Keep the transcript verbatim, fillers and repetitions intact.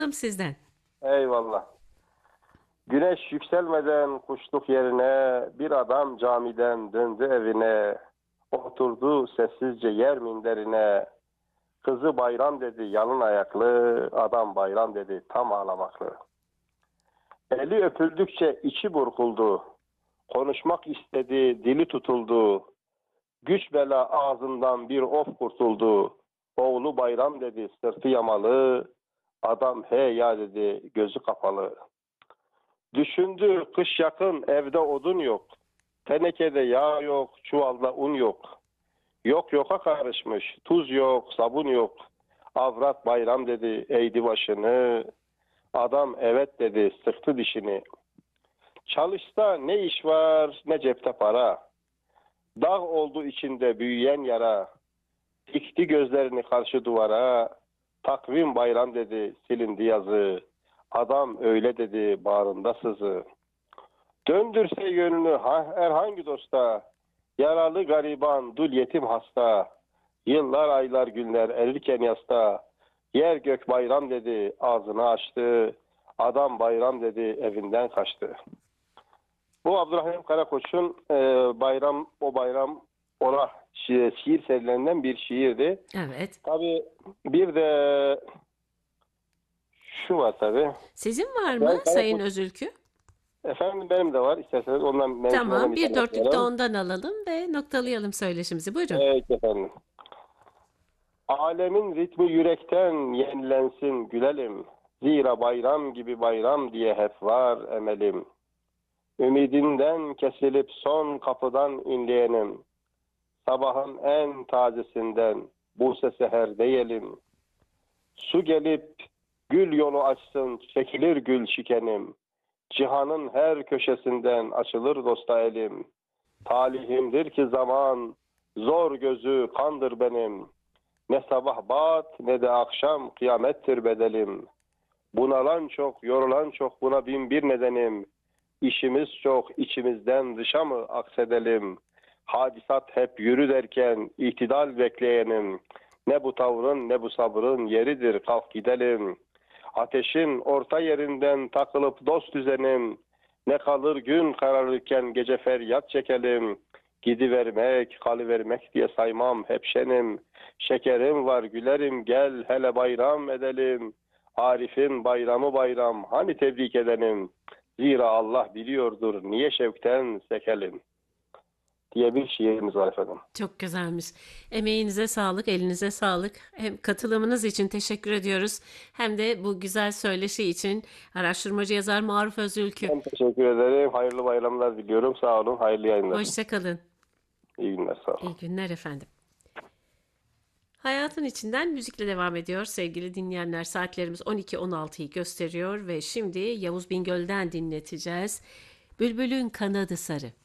sizden. Eyvallah. Güneş yükselmeden kuşluk yerine bir adam camiden döndü evine. Oturdu sessizce yer minderine. Kızı bayram dedi yalın ayaklı, adam bayram dedi tam ağlamaklı. Eli öpüldükçe içi burkuldu. Konuşmak istedi, dili tutuldu. Güç bela ağzından bir of kurtuldu. Oğlu bayram dedi sırtı yamalı. Adam he ya dedi gözü kapalı. Düşündü kış yakın evde odun yok. Tenekede yağ yok, çuvalda un yok. Yok yoka karışmış, tuz yok, sabun yok. Avrat bayram dedi eğdi başını. Adam evet dedi sıktı dişini. Çalışsa ne iş var ne cepte para. Dağ oldu içinde büyüyen yara. Dikti gözlerini karşı duvara. Takvim bayram dedi silindi yazı. Adam öyle dedi bağrında sızı. Döndürse yönünü herhangi dosta. Yaralı gariban dul yetim hasta. Yıllar aylar günler erirken yasta. Yer gök bayram dedi ağzını açtı. Adam bayram dedi evinden kaçtı. Bu Abdurrahim Karakoç'un e, bayram o bayram ona şiir, şiir serilerinden bir şiirdi. Evet. Tabii bir de şu var tabii. Sizin var mı Ben Sayın Karakoç, Özülkü? efendim benim de var. İsterseniz ondan Tamam, mevzulanan bir bir tane dörtlük de okuyalım. ondan alalım ve noktalayalım söyleşimizi. Buyurun. Evet efendim. Alemin ritmi yürekten yenilensin gülelim. Zira bayram gibi bayram diye hep var emelim. Ümidinden kesilip son kapıdan inleyenim. Sabahın en tazesinden bu seher diyelim. Su gelip gül yolu açsın çekilir gül şikenim. Cihanın her köşesinden açılır dosta elim. Talihimdir ki zaman zor gözü kandır benim. Ne sabah bat ne de akşam kıyamettir bedelim. Bunalan çok, yorulan çok buna bin bir nedenim. İşimiz çok, içimizden dışa mı aksedelim? Hadisat hep yürü derken itidal bekleyenim. Ne bu tavrın ne bu sabrın yeridir kalk gidelim. Ateşin orta yerinden takılıp dost düzenim. Ne kalır gün kararırken gece feryat çekelim. Gidivermek, kalıvermek diye saymam hep şenim. Şekerim var gülerim gel hele bayram edelim. Arif'in bayramı bayram hani tebrik edelim. Zira Allah biliyordur niye şevkten sekelim diye bir şiirimiz var efendim. Çok güzelmiş. Emeğinize sağlık, elinize sağlık. Hem katılımınız için teşekkür ediyoruz. Hem de bu güzel söyleşi için araştırmacı yazar Maruf Özülkü. Ben teşekkür ederim. Hayırlı bayramlar diliyorum. Sağ olun. Hayırlı yayınlar. Hoşça kalın. İyi günler. Sağ olun. İyi günler efendim. Hayatın içinden müzikle devam ediyor sevgili dinleyenler. Saatlerimiz on iki on altıyı gösteriyor ve şimdi Yavuz Bingöl'den dinleteceğiz. Bülbülün kanadı sarı.